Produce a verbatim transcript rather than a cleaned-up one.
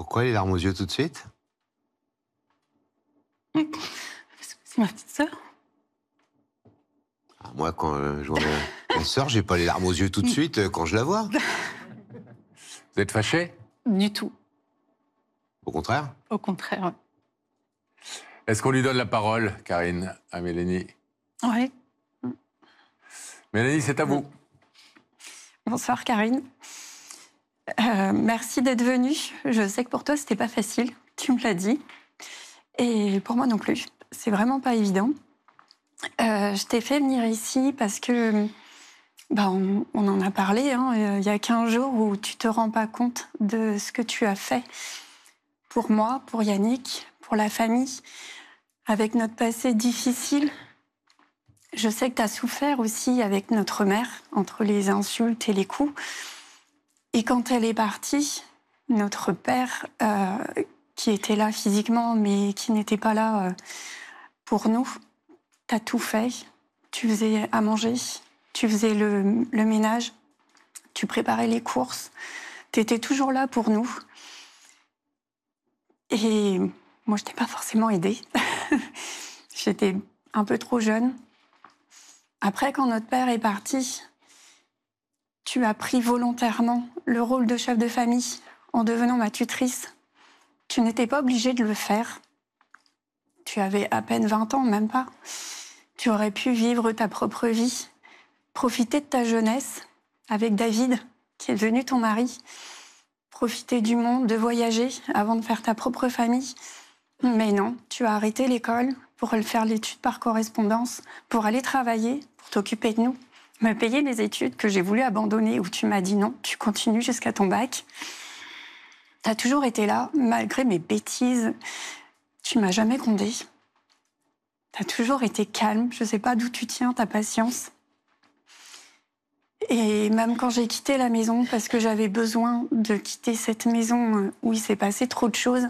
Pourquoi les larmes aux yeux tout de suite? Parce que c'est ma petite sœur. Ah, moi, quand euh, je vois ma, ma sœur, j'ai pas les larmes aux yeux tout de suite euh, quand je la vois. Vous êtes fâché? Du tout. Au contraire. Au contraire. Est-ce qu'on lui donne la parole, Karine, à Mélanie? Oui. Mélanie, c'est à vous. Bonsoir, Karine. Euh, merci d'être venue. Je sais que pour toi, c'était pas facile. Tu me l'as dit. Et pour moi non plus. C'est vraiment pas évident. Euh, je t'ai fait venir ici parce que... Bah, on, on en a parlé, hein, il y a quinze jours où tu te rends pas compte de ce que tu as fait pour moi, pour Yannick, pour la famille, avec notre passé difficile. Je sais que tu as souffert aussi avec notre mère, entre les insultes et les coups. Et quand elle est partie, notre père, euh, qui était là physiquement, mais qui n'était pas là euh, pour nous, t'as tout fait. Tu faisais à manger, tu faisais le, le ménage, tu préparais les courses. T'étais toujours là pour nous. Et moi, je t'ai pas forcément aidée. J'étais un peu trop jeune. Après, quand notre père est parti, tu as pris volontairement le rôle de chef de famille en devenant ma tutrice. Tu n'étais pas obligée de le faire. Tu avais à peine vingt ans, même pas. Tu aurais pu vivre ta propre vie, profiter de ta jeunesse avec David, qui est devenu ton mari, profiter du monde, de voyager avant de faire ta propre famille. Mais non, tu as arrêté l'école pour faire l'étude par correspondance, pour aller travailler, pour t'occuper de nous, me payer les études que j'ai voulu abandonner, où tu m'as dit non, tu continues jusqu'à ton bac. T'as toujours été là, malgré mes bêtises. Tu m'as jamais grondé. T'as toujours été calme. Je sais pas d'où tu tiens ta patience. Et même quand j'ai quitté la maison, parce que j'avais besoin de quitter cette maison où il s'est passé trop de choses,